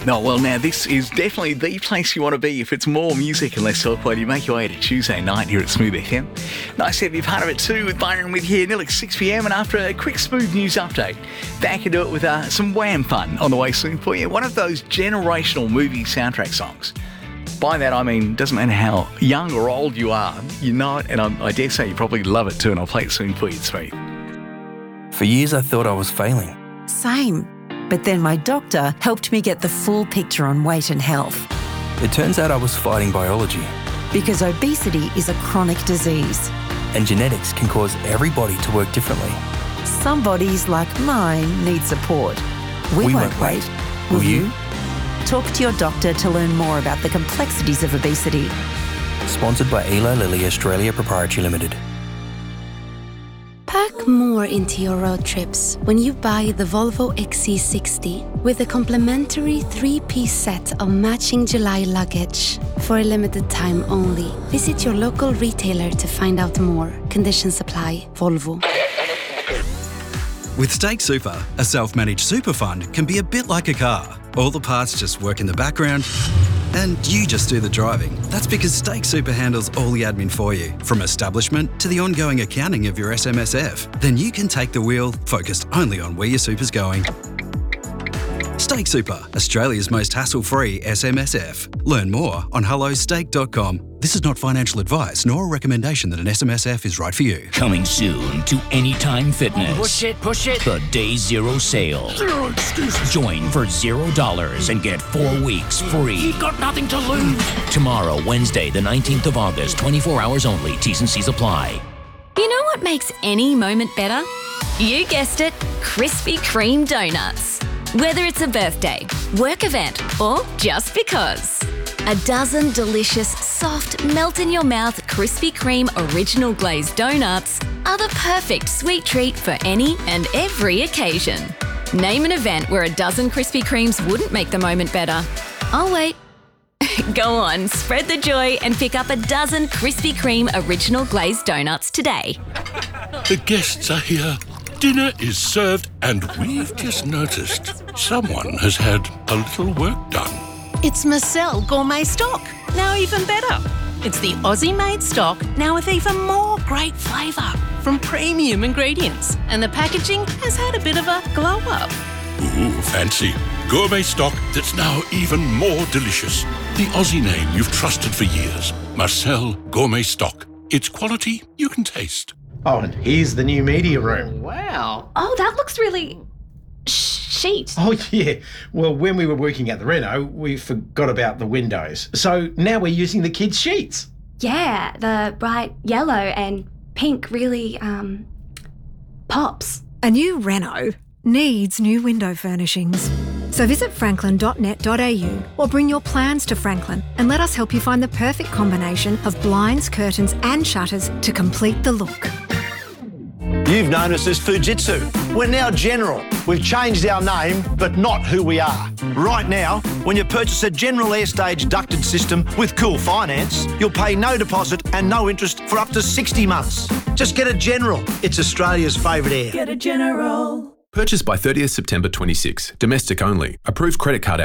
No, well, now this is definitely the place you want to be if it's more music and less talk while you make your way to Tuesday night here at Smooth FM. Nice to have you part of it too with Byron with you nearly 6 p.m. and after a quick Smooth news update, back into it with some Wham fun on the way soon for you. One of those generational movie soundtrack songs. By that I mean, doesn't matter how young or old you are, you know it, and I dare say you probably love it too, and I'll play it soon for you, Smooth. For years I thought I was failing. Same. But then my doctor helped me get the full picture on weight and health. It turns out I was fighting biology. Because obesity is a chronic disease. And genetics can cause every body to work differently. Some bodies, like mine, need support. We won't wait. Will you? Talk to your doctor to learn more about the complexities of obesity. Sponsored by Eli Lilly Australia Proprietary Limited. Pack more into your road trips when you buy the Volvo XC60 with a complimentary 3-piece set of matching July luggage. For a limited time only. Visit your local retailer to find out more. Conditions apply. Volvo. With Stake Super, a self-managed super fund can be a bit like a car. All the parts just work in the background and you just do the driving. That's because Stake Super handles all the admin for you, from establishment to the ongoing accounting of your SMSF. Then you can take the wheel, focused only on where your super's going. Stake Super, Australia's most hassle-free SMSF. Learn more on hellostake.com. This is not financial advice nor a recommendation that an SMSF is right for you. Coming soon to Anytime Fitness. Push it. The Day Zero sale. Zero excuses. Join for $0 and get 4 weeks free. You've got nothing to lose. Tomorrow, Wednesday, the 19th of August, 24 hours only. T's and C's apply. You know what makes any moment better? You guessed it, Krispy Kreme donuts. Whether it's a birthday, work event, or just because. A dozen delicious, soft, melt-in-your-mouth Krispy Kreme original glazed donuts are the perfect sweet treat for any and every occasion. Name an event where a dozen Krispy Kremes wouldn't make the moment better. I'll wait. Go on, spread the joy and pick up a dozen Krispy Kreme original glazed donuts today. The guests are here. Dinner is served and we've just noticed someone has had a little work done. It's Marcel Gourmet Stock, now even better. It's the Aussie-made stock, now with even more great flavour from premium ingredients. And the packaging has had a bit of a glow-up. Ooh, fancy. Gourmet stock that's now even more delicious. The Aussie name you've trusted for years. Marcel Gourmet Stock. It's quality you can taste. Oh, and here's the new media room. Wow. Oh, that looks really chic. Oh, yeah. Well, when we were working at the reno, we forgot about the windows. So now we're using the kids' sheets. Yeah, the bright yellow and pink really, pops. A new reno needs new window furnishings. So visit franklin.net.au or bring your plans to Franklin and let us help you find the perfect combination of blinds, curtains and shutters to complete the look. You've known us as Fujitsu. We're now General. We've changed our name, but not who we are. Right now, when you purchase a General Airstage ducted system with Cool Finance, you'll pay no deposit and no interest for up to 60 months. Just get a General. It's Australia's favourite air. Get a General. Purchased by 30th September 26. Domestic only. Approved credit card